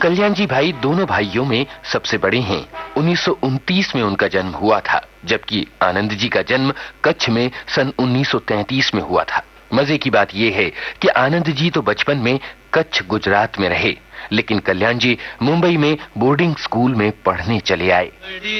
कल्याण जी भाई दोनों भाइयों में सबसे बड़े हैं। 1929 में उनका जन्म हुआ था, जबकि आनंद जी का जन्म कच्छ में सन 1933 में हुआ था। मजे की बात यह है कि आनंद जी तो बचपन में कच्छ गुजरात में रहे, लेकिन कल्याण जी मुंबई में बोर्डिंग स्कूल में पढ़ने चले आए। बड़ी